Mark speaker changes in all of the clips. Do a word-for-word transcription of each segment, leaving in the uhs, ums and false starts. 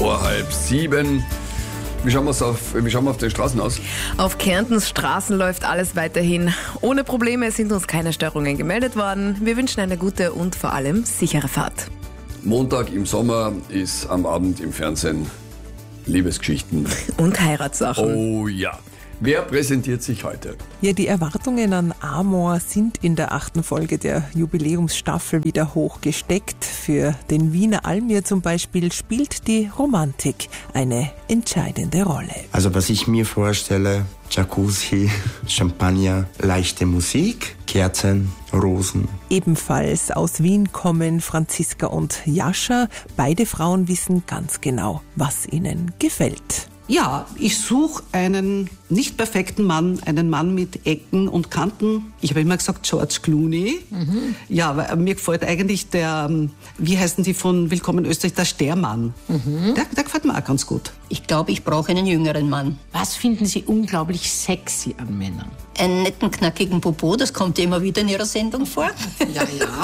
Speaker 1: vor halb sieben. Wie schauen, wir's auf, wie schauen wir auf den Straßen aus?
Speaker 2: Auf Kärntens Straßen läuft alles weiterhin ohne Probleme, sind uns keine Störungen gemeldet worden. Wir wünschen eine gute und vor allem sichere Fahrt.
Speaker 1: Montag im Sommer ist am Abend im Fernsehen Liebesgeschichten.
Speaker 2: Und Heiratssachen.
Speaker 1: Oh ja. Wer präsentiert sich heute?
Speaker 3: Ja, die Erwartungen an Amor sind in der achten Folge der Jubiläumsstaffel wieder hoch gesteckt. Für den Wiener Almir zum Beispiel spielt die Romantik eine entscheidende Rolle.
Speaker 4: Also was ich mir vorstelle, Jacuzzi, Champagner, leichte Musik, Kerzen, Rosen.
Speaker 3: Ebenfalls aus Wien kommen Franziska und Jascha. Beide Frauen wissen ganz genau, was ihnen gefällt.
Speaker 5: Ja, ich suche einen nicht perfekten Mann, einen Mann mit Ecken und Kanten. Ich habe immer gesagt George Clooney. Mhm. Ja, weil mir gefällt eigentlich der, wie heißen die von Willkommen in Österreich, der Stermann. Mhm. Der, der gefällt mir auch ganz gut.
Speaker 6: Ich glaube, ich brauche einen jüngeren Mann.
Speaker 7: Was finden Sie unglaublich sexy an Männern?
Speaker 6: Einen netten, knackigen Popo, das kommt immer wieder in Ihrer Sendung vor.
Speaker 7: Ja,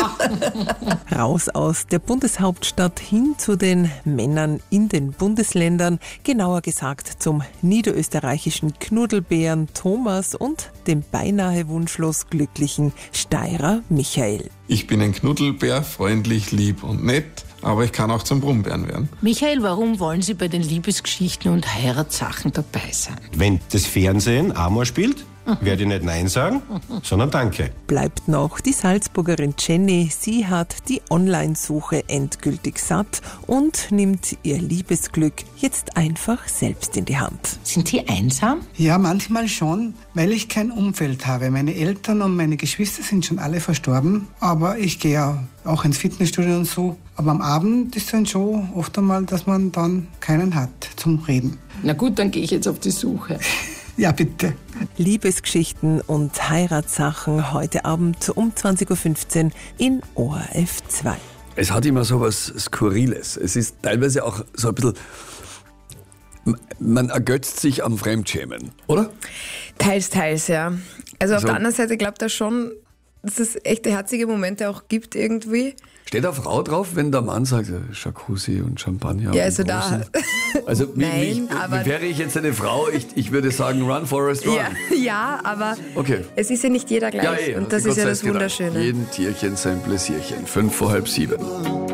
Speaker 7: ja.
Speaker 3: Raus aus der Bundeshauptstadt hin zu den Männern in den Bundesländern, genauer gesagt zum niederösterreichischen Knuddelbären Thomas und dem beinahe wunschlos glücklichen Steirer Michael.
Speaker 8: Ich bin ein Knuddelbär, freundlich, lieb und nett, aber ich kann auch zum Brummbären werden.
Speaker 7: Michael, warum wollen Sie bei den Liebesgeschichten und Heiratssachen dabei sein?
Speaker 9: Wenn das Fernsehen Amor spielt, werde ich nicht Nein sagen, sondern Danke.
Speaker 3: Bleibt noch die Salzburgerin Jenny. Sie hat die Online-Suche endgültig satt und nimmt ihr Liebesglück jetzt einfach selbst in die Hand.
Speaker 7: Sind Sie einsam?
Speaker 10: Ja, manchmal schon, weil ich kein Umfeld habe. Meine Eltern und meine Geschwister sind schon alle verstorben, aber ich gehe ja auch ins Fitnessstudio und so. Aber am Abend ist dann schon oft einmal, dass man dann keinen hat zum Reden.
Speaker 7: Na gut, dann gehe ich jetzt auf die Suche.
Speaker 10: Ja, bitte.
Speaker 3: Liebesgeschichten und Heiratssachen heute Abend um zwanzig Uhr fünfzehn in O R F zwei.
Speaker 1: Es hat immer so was Skurriles. Es ist teilweise auch so ein bisschen, man ergötzt sich am Fremdschämen, oder?
Speaker 2: Teils, teils, ja. Also auf
Speaker 1: So.
Speaker 2: der anderen Seite glaubt er schon, dass es echte herzige Momente auch gibt irgendwie.
Speaker 1: Steht eine Frau drauf, wenn der Mann sagt, Jacuzzi und Champagner?
Speaker 2: Ja,
Speaker 1: und
Speaker 2: also da-
Speaker 1: Rosen? Also wie,
Speaker 2: Nein,
Speaker 1: wie,
Speaker 2: aber-
Speaker 1: wie wäre ich jetzt eine Frau? Ich, ich würde sagen, run Forrest, run.
Speaker 2: Ja, ja, aber
Speaker 1: Okay.
Speaker 2: es ist ja nicht jeder gleich.
Speaker 1: Ja, eh,
Speaker 2: und das
Speaker 1: Gott
Speaker 2: ist ja
Speaker 1: sei
Speaker 2: das
Speaker 1: Dank.
Speaker 2: Wunderschöne.
Speaker 1: Jeden Tierchen sein Pläsierchen. Fünf vor halb sieben.